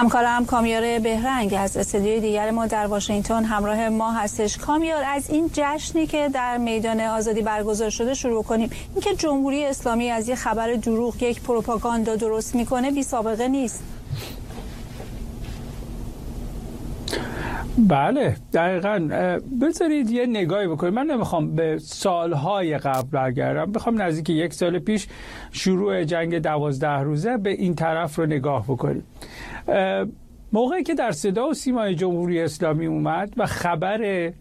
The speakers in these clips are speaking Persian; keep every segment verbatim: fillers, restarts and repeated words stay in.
همکارم کامیار بهرنگ از استودیوی دیگر ما در واشنگتن همراه ما هستش. کامیار، از این جشنی که در میدان آزادی برگزار شده شروع کنیم. اینکه جمهوری اسلامی از یک خبر دروغ یک پروپاگاندا درست میکنه بی سابقه نیست. بله دقیقاً. بذارید یه نگاهی بکنید. من نمیخوام به سالهای قبل برگردم، بخوام نزدیک یک سال پیش شروع جنگ دوازده روزه به این طرف رو نگاه بکنیم. موقعی که در صدا و سیمای جمهوری اسلامی اومد و خبر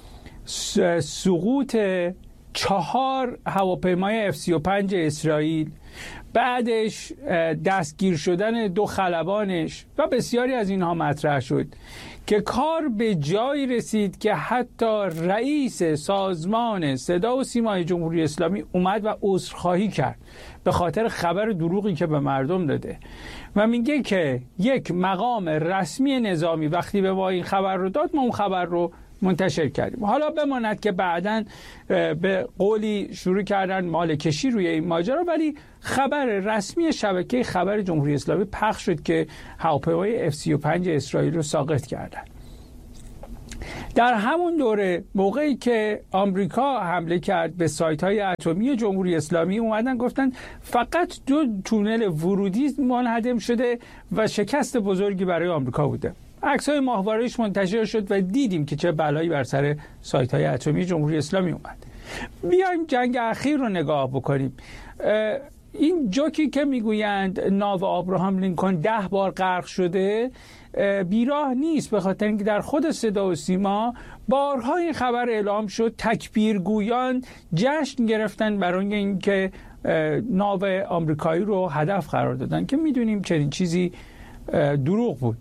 سقوط چهار هواپیمای اف سی و پنج اسرائیل، بعدش دستگیر شدن دو خلبانش و بسیاری از اینها مطرح شد که کار به جایی رسید که حتی رئیس سازمان صدا و سیمای جمهوری اسلامی اومد و عذرخواهی کرد به خاطر خبر دروغی که به مردم داده و میگه که یک مقام رسمی نظامی وقتی به ما این خبر رو داد ما اون خبر رو منتشر کردیم. حالا بماند که بعداً به قولی شروع کردن مال کشی روی این ماجرا، ولی خبر رسمی شبکه خبر جمهوری اسلامی پخش شد که هواپیمای اف سی و پنج اسرائیل رو ساقط کردن. در همون دوره موقعی که آمریکا حمله کرد به سایت‌های اتمی جمهوری اسلامی، اومدن گفتن فقط دو تونل ورودی منهدم شده و شکست بزرگی برای آمریکا بوده. عکس‌های ماهواره‌اش منتشر شد و دیدیم که چه بلایی بر سر سایت‌های اتمی جمهوری اسلامی اومد. بیایم جنگ اخیر رو نگاه بکنیم. این جوکی که میگویند ناو آبراهام لینکلن ده بار غرق شده بیراه نیست، به خاطر اینکه در خود صدا و سیما بارها این خبر اعلام شد. تکبیرگویان جشن گرفتن برای اینکه ناو آمریکایی رو هدف قرار دادن که میدونیم چنین چیزی دروغ بود.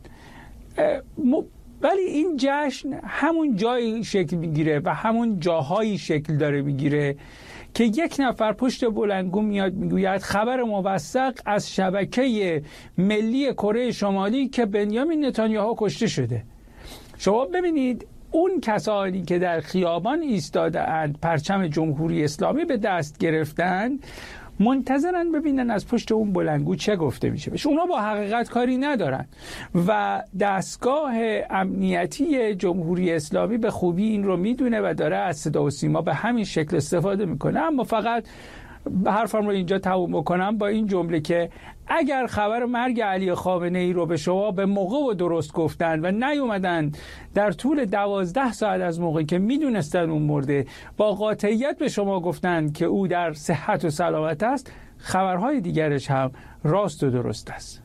ولی این جشن همون جایی شکل میگیره و همون جاهایی شکل داره میگیره که یک نفر پشت بلندگو میاد میگوید خبر موثق از شبکه ملی کره شمالی که بنیامین نتانیاهو کشته شده. شما ببینید اون کسانی که در خیابان ایستاده اند پرچم جمهوری اسلامی به دست گرفتن منتظرن ببینن از پشت اون بلندگو چه گفته میشه بهش. اونا با حقیقت کاری ندارن و دستگاه امنیتی جمهوری اسلامی به خوبی این رو میدونه و داره از صدا و سیما به همین شکل استفاده میکنه. اما فقط حرفم رو اینجا تموم بکنم با این جمله که اگر خبر مرگ علی خامنه ای رو به شما به موقع و درست گفتن و نیومدن در طول دوازده ساعت از موقعی که میدونستن اون مرده با قاطعیت به شما گفتن که او در صحت و سلامت است، خبرهای دیگرش هم راست و درست است.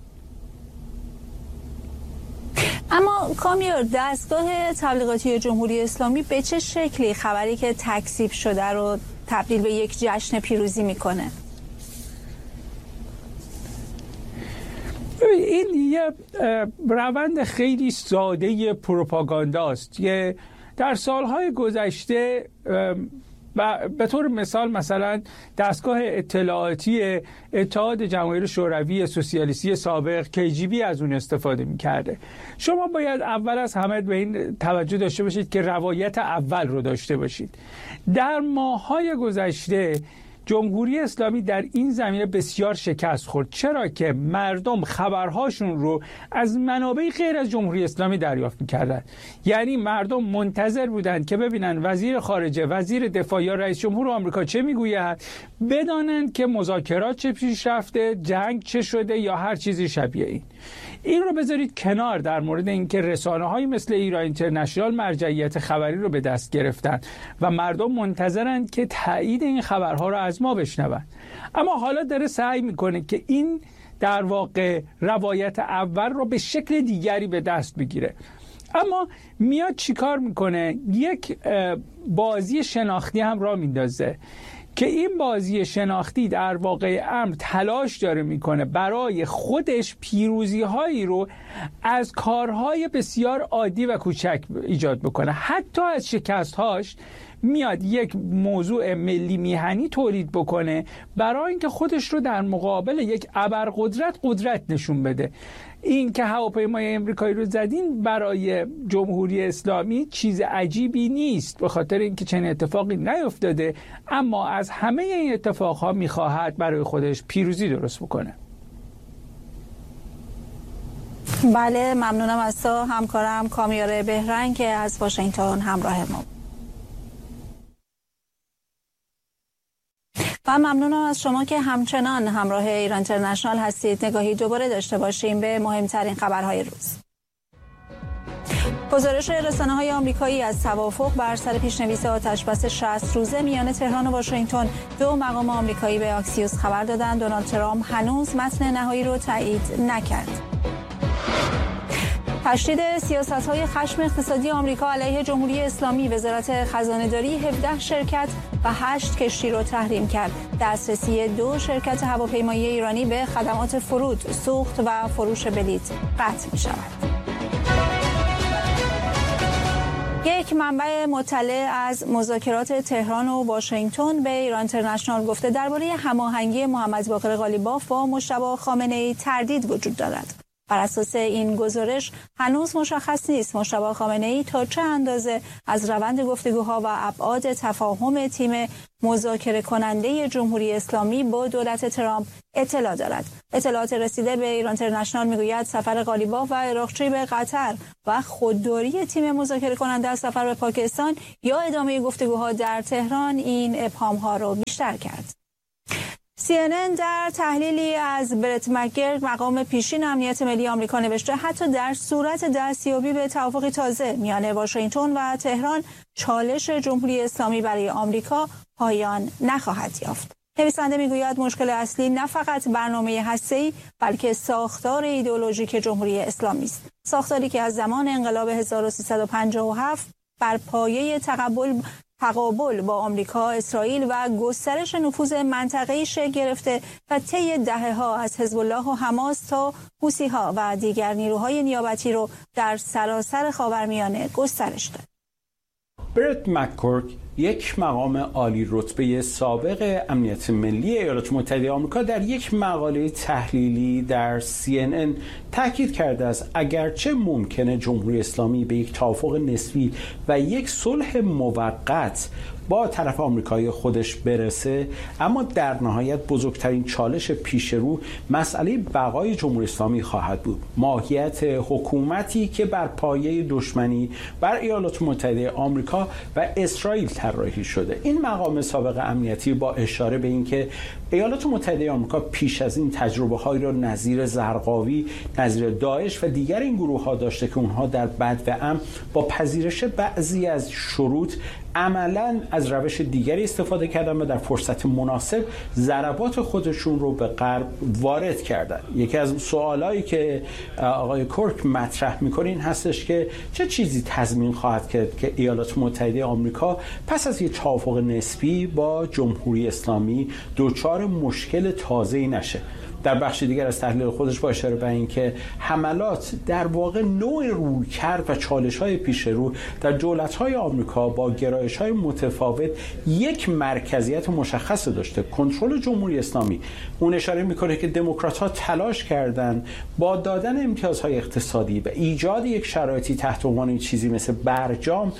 اما کامیار، دستگاه تبلیغاتی جمهوری اسلامی به چه شکلی خبری که تکذیب شده رو تبدیل به یک جشن پیروزی میکنه؟ این یه روند خیلی ساده پروپاگانداست. یه در سالهای گذشته به طور مثال مثلا دستگاه اطلاعاتی اتحاد جماهیر شوروی سوسیالیستی سابق کی جی بی از اون استفاده می‌کرده. شما باید اول از همه به این توجه داشته باشید که روایت اول رو داشته باشید. در ماه‌های گذشته جمهوری اسلامی در این زمینه بسیار شکست خورد. چرا که مردم خبرهاشون رو از منابع غیر از جمهوری اسلامی دریافت می‌کردند. یعنی مردم منتظر بودند که ببینن وزیر خارجه، وزیر دفاع یا رئیس جمهور آمریکا چه میگوید، بدانند که مذاکرات چه پیش رفته، جنگ چه شده یا هر چیزی شبیه این. این رو بذارید کنار در مورد اینکه رسانه‌های مثل ایران اینترنشنال مرجعیت خبری رو به دست گرفتن و مردم منتظرند که تایید این خبرها رو از ما بشنون. اما حالا داره سعی میکنه که این در واقع روایت اول رو به شکل دیگری به دست بگیره. اما میاد چیکار میکنه؟ یک بازی شناختی هم را میندازه که این بازی شناختی در واقع امر تلاش داره میکنه برای خودش پیروزی هایی رو از کارهای بسیار عادی و کوچک ایجاد بکنه. حتی از شکست هاش میاد یک موضوع ملی میهنی تولید بکنه برای اینکه خودش رو در مقابل یک ابرقدرت قدرت نشون بده. این که هواپیمای امریکایی رو زدین برای جمهوری اسلامی چیز عجیبی نیست، به خاطر اینکه چنین اتفاقی نیفتاده، اما از همه این اتفاقها میخواهد برای خودش پیروزی درست بکنه. بله، ممنونم از تو همکارم کامیار بهرنگ که از واشنگتن همراه ما. و ممنونم از شما که همچنان همراه ایران اینترنشنال هستید. نگاهی دوباره داشته باشیم به مهمترین خبرهای روز. گزارش رسانه‌های آمریکایی از توافق بر سر پیشنویس آتش‌بس شصت روزه میان تهران و واشنگتن، دو مقام آمریکایی به آکسیوس خبر دادند دونالد ترامپ هنوز متن نهایی رو تایید نکرد. تشدید سیاست‌های خشم اقتصادی آمریکا علیه جمهوری اسلامی، وزارت خزانه‌داری هفده شرکت و هشت کشتی را تحریم کرد. دسترسی دو شرکت هواپیمایی ایرانی به خدمات فرود، سوخت و فروش بلیط قطع می‌شود. یک منبع مطلع از مذاکرات تهران و واشنگتن به ایران اینترنشنال گفته درباره هماهنگی محمد باقر قالیباف با مجتبی خامنه‌ای تردید وجود دارد. بر اساس این گزارش هنوز مشخص نیست مجتبی خامنه‌ای تا چه اندازه از روند گفتگوها و ابعاد تفاهم تیم مذاکره کننده جمهوری اسلامی با دولت ترامپ اطلاع دارد. اطلاعات رسیده به ایران اینترنشنال میگوید سفر قالیباف و عراقچی به قطر و خودداری تیم مذاکره کننده از سفر به پاکستان یا ادامه گفتگوها در تهران این ابهام‌ها را بیشتر کرد. سی ان ان در تحلیلی از برت مکگرگ مقام پیشین امنیت ملی آمریکا نوشته حتی در صورت دستیابی به توافقی تازه میان واشنگتن و تهران، چالش جمهوری اسلامی برای آمریکا پایان نخواهد یافت. نویسنده میگوید مشکل اصلی نه فقط برنامه هسته‌ای بلکه ساختار ایدئولوژیک جمهوری اسلامی است. ساختاری که از زمان انقلاب هزار و سیصد و پنجاه و هفت بر پایه تقابل تقابل با آمریکا، اسرائیل و گسترش نفوذ منطقه‌ای شکل گرفته و طی دهه‌ها از حزب الله و حماس تا حوثی‌ها و دیگر نیروهای نیابتی رو در سراسر خاورمیانه گسترش داد. برت مکگرگ، یک مقام عالی رتبه سابق امنیت ملی ایالات متحده آمریکا، در یک مقاله تحلیلی در سی ان ان تاکید کرده است اگرچه ممکنه جمهوری اسلامی به یک توافق نسبی و یک صلح موقت با طرف آمریکایی خودش برسه، اما در نهایت بزرگترین چالش پیش رو مسئله بقای جمهوری اسلامی خواهد بود. ماهیت حکومتی که بر پایه دشمنی بر ایالات متحده آمریکا و اسرائیل طراحی شده. این مقام سابق امنیتی با اشاره به اینکه ایالات متحده آمریکا پیش از این تجربه‌هایی را نظیر زرقاوی، نظیر داعش و دیگر این گروه‌ها داشته که اونها در بد و امن با پذیرش بعضی از شروط عملاً از روش دیگری استفاده کردن و در فرصت مناسب ضربات خودشون رو به غرب وارد کردن. یکی از سوالایی که آقای کورک مطرح می‌کنه این هستش که چه چیزی تضمین خواهد کرد که ایالات متحده آمریکا پس از یک توافق نسبی با جمهوری اسلامی دچار مشکل تازه‌ای نشه. در بخش دیگر از تحلیل خودش با اشاره به اینکه حملات در واقع نوع رویکرد و چالش‌های پیش رو در دولت‌های آمریکا با گرایش‌های متفاوت یک مرکزیت مشخص داشته، کنترل جمهوری اسلامی. اون اشاره می‌کنه که دموکرات‌ها تلاش کردند با دادن امتیازهای اقتصادی و ایجاد یک شرایطی تحت عنوان چیزی مثل برجام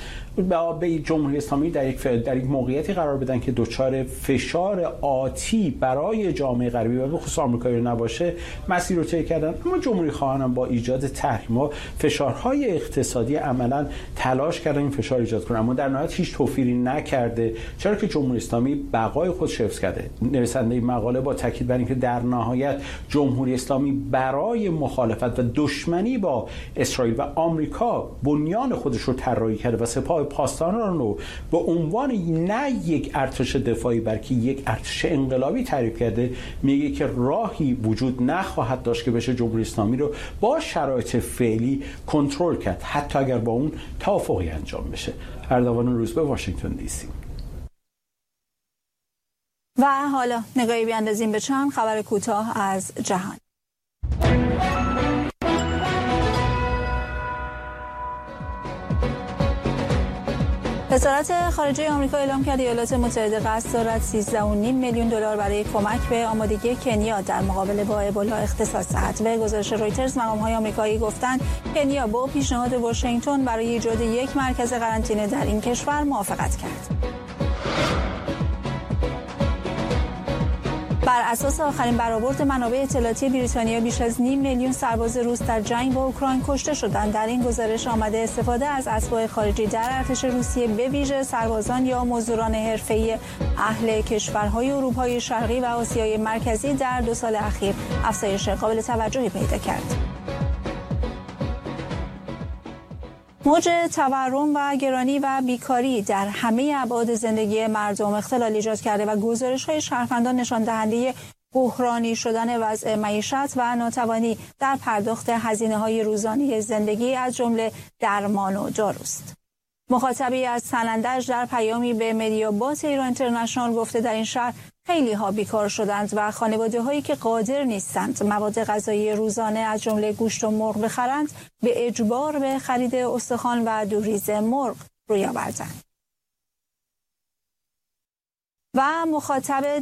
به جمهوری اسلامی در یک در یک موقعیتی قرار بدن که دچار فشار آتی برای جامعه غربی و به خصوص آمریکایی نباشه مسیر رو طی کردن. اما جمهوری خواهان با ایجاد تحریم‌ها، فشارهای اقتصادی عملاً تلاش کردن این فشار ایجاد کنن، اما در نهایت هیچ توفیری نکرده، چرا که جمهوری اسلامی بقای خودش حفظ کرده. نویسنده این مقاله با تاکید بر اینکه در نهایت جمهوری اسلامی برای مخالفت و دشمنی با اسرائیل و آمریکا بنیان خودش رو طراحی کرده و سپاه پاسداران رو به عنوان نه یک ارتش دفاعی بلکه یک ارتش انقلابی تعریف کرده. میگه که راهی وجود نخواهد داشت که بشه جمهوری اسلامی رو با شرایط فعلی کنترل کرد، حتی اگر با اون توافقی انجام بشه. اردوان روز به واشنگتن دی سی. و حالا نگاهی بیاندازیم به چند خبر کوتاه از جهان. وزارت خارجه آمریکا اعلام کرد ایالات متحده قصد دارد سیزده و نیم میلیون دلار برای کمک به آمادگی کنیا در مقابله با ابولا اختصاص دهد. به گزارش رویترز مقام‌های آمریکایی گفتند کنیا با پیشنهاد واشنگتن برای ایجاد یک مرکز قرنطینه در این کشور موافقت کرد. بر اساس آخرین برآورد منابع اطلاعاتی بریتانیا بیش از نیم میلیون سرباز روس در جنگ با اوکراین کشته شدند. در این گزارش آمده استفاده از اتباع خارجی در ارتش روسیه به ویژه سربازان یا مزدوران حرفه‌ای اهل کشورهای اروپای شرقی و آسیای مرکزی در دو سال اخیر افزایش قابل توجهی پیدا کرد. موج تورم و گرانی و بیکاری در همه ابعاد زندگی مردم اختلال ایجاد کرده و گزارش‌های شهروندان نشان دهنده بحرانی شدن وضع معیشت و ناتوانی در پرداخت هزینه‌های روزانه زندگی از جمله درمان و داروست. مخاطبی از سنندج در پیامی به مدیابات ایران اینترنشنال گفته در این شهر خیلی ها بیکار شدند و خانواده هایی که قادر نیستند مواد غذایی روزانه از جمله گوشت و مرغ بخرند به اجبار به خرید استخوان و دوریز مرغ روی آوردند. و مخاطب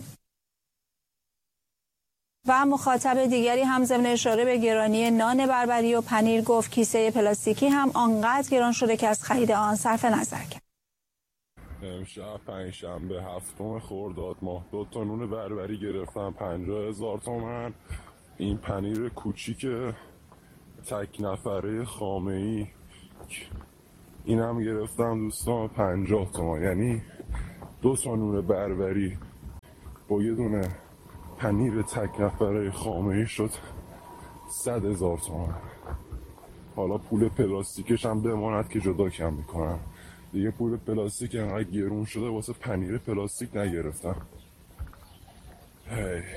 و مخاطب دیگری هم ضمن اشاره به گرانی نان بربری و پنیر گفت کیسه پلاستیکی هم آنقدر گران شده که از خرید آن صرف نظر کرد. امشب پنجشنبه هفتم خرداد ماه دو تا نون بربری گرفتم پنجاه هزار تومن. این پنیر کوچیک تک نفره خامه‌ای این هم گرفتم دوستان پنجاه تومن، یعنی دو تا نون بربری با یه دونه پنیر تک نفره خامه‌ای شد صد هزار تومن. حالا پول پلاستیکش هم بماند که جدا کم میکنم دیگه. پول پلاستیک انقدر گرون شده واسه پنیر پلاستیک نگرفتم. هی.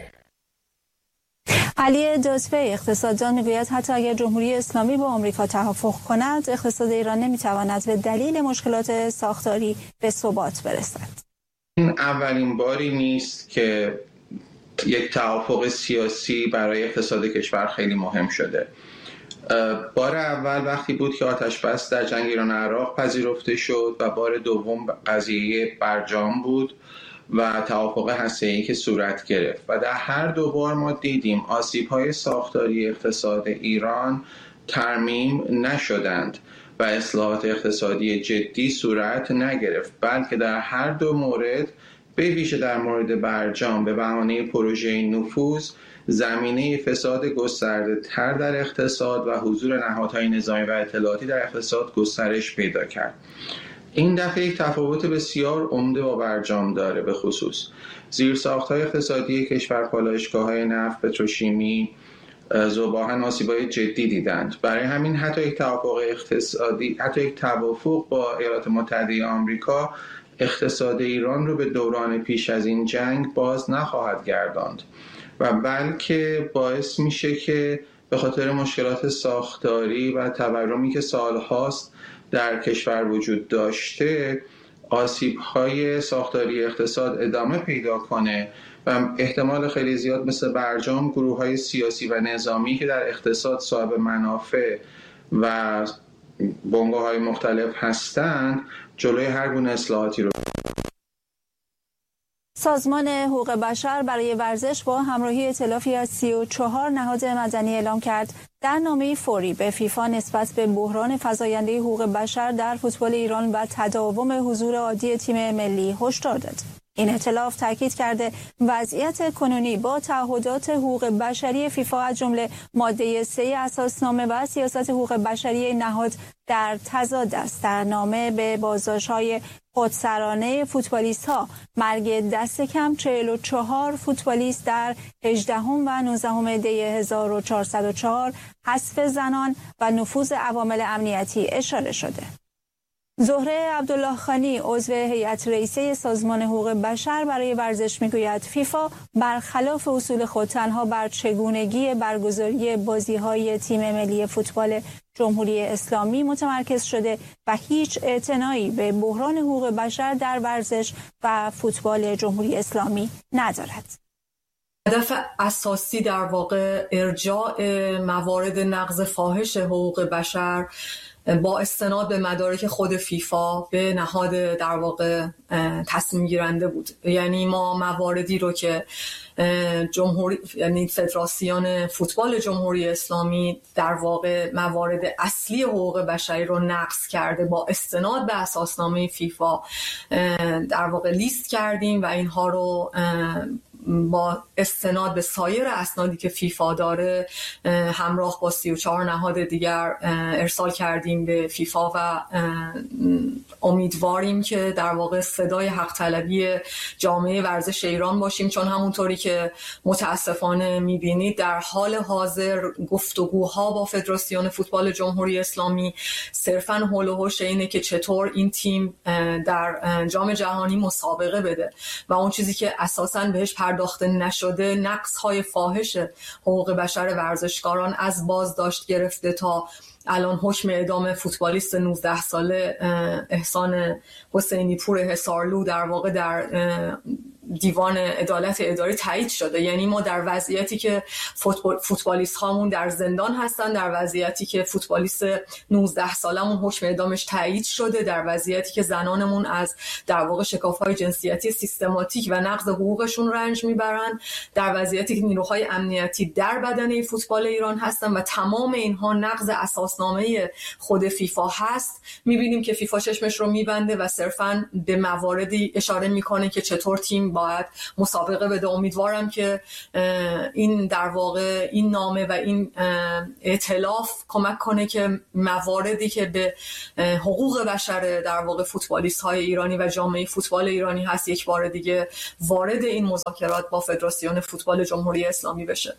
علی دزفه اقتصاددان میگوید حتی اگر جمهوری اسلامی با آمریکا توافق کند اقتصاد ایران نمیتواند به دلیل مشکلات ساختاری به ثبات برسد. این اولین باری نیست که یک توافق سیاسی برای اقتصاد کشور خیلی مهم شده. بار اول وقتی بود که آتش بس در جنگ ایران عراق پذیرفته شد و بار دوم قضیه برجام بود و توافق هسته‌ای که صورت گرفت و در هر دو بار ما دیدیم آسیب‌های ساختاری اقتصاد ایران ترمیم نشدند و اصلاحات اقتصادی جدی صورت نگرفت، بلکه در هر دو مورد به ویژه در مورد برجام به بهانه پروژه نفوذ زمینه فساد گسترده تر در اقتصاد و حضور نهادهای نظامی و اطلاعاتی در اقتصاد گسترش پیدا کرد. این دفعه یک تفاوت بسیار عمده با برجام داره، به خصوص زیرساخت‌های اقتصادی کشور، پالایشگاه‌های نفت، پتروشیمی ذوب‌آهن آسیب‌های جدی دیدند. برای همین حتی یک توافق اقتصادی، حتی یک توافق با ایالات متحده آمریکا اقتصاد ایران رو به دوران پیش از این جنگ باز نخواهد گرداند و بلکه باعث میشه که به خاطر مشکلات ساختاری و تورمی که سالهاست در کشور وجود داشته آسیب‌های ساختاری اقتصاد ادامه پیدا کنه و احتمال خیلی زیاد مثل برجام گروه‌های سیاسی و نظامی که در اقتصاد صاحب منافع و بنگاه‌های مختلف هستند جلوی هر گونه اصلاحاتی رو. سازمان حقوق بشر برای ورزش با همراهی ائتلافی از سی و چهار نهاد مدنی اعلام کرد در نامه فوری به فیفا نسبت به بحران فزاینده حقوق بشر در فوتبال ایران و تداوم حضور عادی تیم ملی هشدار داد. این ائتلاف تاکید کرده وضعیت کنونی با تعهدات حقوق بشری فیفا از جمله ماده سه اساسنامه و سیاست حقوق بشری نهاد در تضاد است. در نامه به بازداشت‌های خودسرانه فوتبالیست‌ها، مرگ دست کم چهل و چهار فوتبالیست در هجدهم و نوزدهم دی هزار و چهارصد و چهار، حذف زنان و نفوذ عوامل امنیتی اشاره شده. زهره عبدالله خانی عضو هیئت رئیسه سازمان حقوق بشر برای ورزش میگوید فیفا برخلاف اصول خود تنها بر چگونگی برگزاری بازی‌های تیم ملی فوتبال جمهوری اسلامی متمرکز شده و هیچ اعتنایی به بحران حقوق بشر در ورزش و فوتبال جمهوری اسلامی ندارد. هدف اساسی در واقع ارجاع موارد نقض فاحش حقوق بشر با استناد به مدارک خود فیفا به نهاد در واقع تصمیم گیرنده بود. یعنی ما مواردی رو که جمهوری یعنی فدراسیون فوتبال جمهوری اسلامی در واقع موارد اصلی حقوق بشری رو نقض کرده با استناد به اساسنامه فیفا در واقع لیست کردیم و اینها رو با استناد به سایر اسنادی که فیفا داره همراه با سی و چهار نهاد دیگر ارسال کردیم به فیفا و امیدواریم که در واقع صدای حق طلبی جامعه ورزش ایران باشیم، چون همونطوری که متاسفانه میبینید در حال حاضر گفتگوها با فدراسیون فوتبال جمهوری اسلامی صرفاً حول و حوش اینه که چطور این تیم در جام جهانی مسابقه بده و اون چیزی که اساساً بهش پرداخته نشده نقص‌های فاحش حقوق بشر ورزشکاران از بازداشت گرفته تا الان حکم اعدام فوتبالیست نوزده ساله احسان حسینی پور حصارلو در واقع در دیوان عدالت اداری تایید شده. یعنی ما در وضعیتی که فوتبال فوتبالیست هامون در زندان هستن، در وضعیتی که فوتبالیست نوزده سالمون حکم اعدامش تایید شده، در وضعیتی که زنانمون از در واقع شکاف‌های جنسیتی سیستماتیک و نقض حقوقشون رنج میبرن، در وضعیتی که نیروهای امنیتی در بدنه فوتبال ایران هستن و تمام اینها نقض اساسنامه خود فیفا هست، میبینیم که فیفا چشمش رو میبنده و صرفاً به مواردی اشاره میکنه که چطور تیم باید مسابقه بده. امیدوارم که این در واقع این نامه و این ائتلاف کمک کنه که مواردی که به حقوق بشر در واقع فوتبالیست های ایرانی و جامعه فوتبال ایرانی هست یک بار دیگه وارد این مذاکرات با فدراسیون فوتبال جمهوری اسلامی بشه.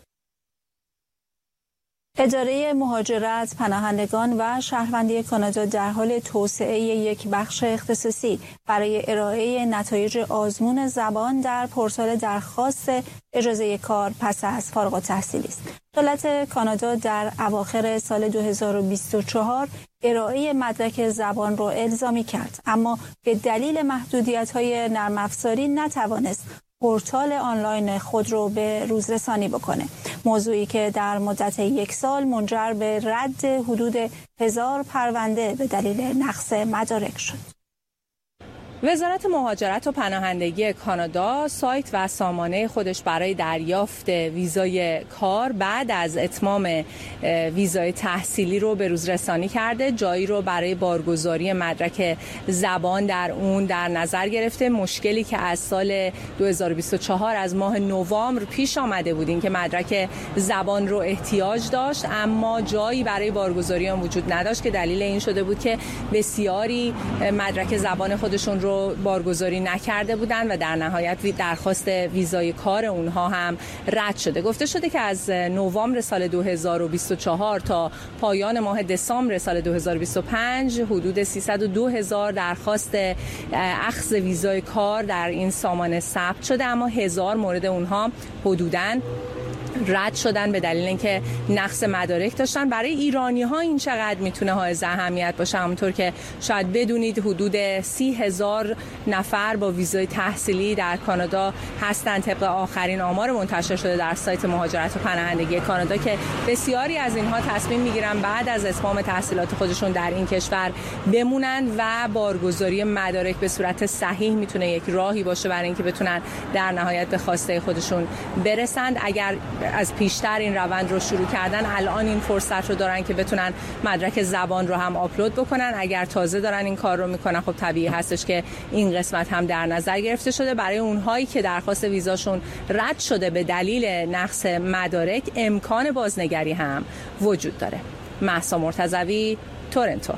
اداره مهاجرت، پناهندگان و شهروندی کانادا در حال توسعه یک بخش اختصاصی برای ارائه نتایج آزمون زبان در پورتال درخواست اجازه کار پس از فارغ التحصیلی است. دولت کانادا در اواخر سال دو هزار و بیست و چهار ارائه مدرک زبان را الزامی کرد، اما به دلیل محدودیت‌های نرم افزاری نتوانست پورتال آنلاین خود رو به روز رسانی بکنه. موضوعی که در مدت یک سال منجر به رد حدود هزار پرونده به دلیل نقص مدارک شد. وزارت مهاجرت و پناهندگی کانادا سایت و سامانه خودش برای دریافت ویزای کار بعد از اتمام ویزای تحصیلی رو به روز رسانی کرده. جایی رو برای بارگذاری مدرک زبان در اون در نظر گرفته. مشکلی که از سال دو هزار و بیست و چهار از ماه نوامبر پیش آمده بود این که مدرک زبان رو احتیاج داشت اما جایی برای بارگذاری آن وجود نداشت که دلیل این شده بود که بسیاری مدرک زبان خودشون رو بارگذاری نکرده بودند و در نهایت درخواست ویزای کار اونها هم رد شده. گفته شده که از نوامبر سال دو هزار و بیست و چهار تا پایان ماه دسامبر سال دو هزار و بیست و پنج حدود سیصد و دو هزار درخواست اخذ ویزای کار در این سامانه ثبت شده، اما هزار مورد اونها حدوداً رد شدن به دلیل اینکه نقص مدارک داشتن. برای ایرانی ها این چقدر میتونه حائز اهمیت باشه؟ همونطور که شاید بدونید حدود سی هزار نفر با ویزای تحصیلی در کانادا هستن طبق آخرین آمار منتشر شده در سایت مهاجرت و پناهندگی کانادا که بسیاری از اینها تصمیم میگیرن بعد از اتمام تحصیلات خودشون در این کشور بمونن و بارگذاری مدارک به صورت صحیح میتونه یک راهی باشه برای اینکه بتونن در نهایت به خواسته خودشون برسند. اگر از پیشتر این روند رو شروع کردن الان این فرصت رو دارن که بتونن مدرک زبان رو هم آپلود بکنن. اگر تازه دارن این کار رو میکنن خب طبیعی هستش که این قسمت هم در نظر گرفته شده. برای اونهایی که درخواست ویزاشون رد شده به دلیل نقص مدارک امکان بازنگری هم وجود داره. مهسا مرتضوی، تورنتو.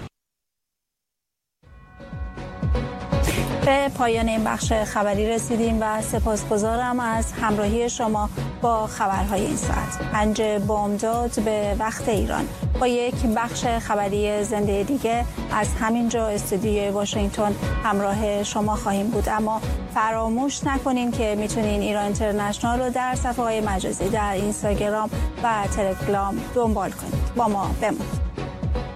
به پایان این بخش خبری رسیدیم و سپاسگزارم از همراهی شما با خبرهای این ساعت. پنج بامداد به وقت ایران با یک بخش خبری زنده دیگه از همینجا استودیوی واشنگتن همراه شما خواهیم بود، اما فراموش نکنین که میتونین ایران اینترنشنال رو در صفحه‌های مجازی در اینستاگرام و تلگرام دنبال کنید. با ما بمونید.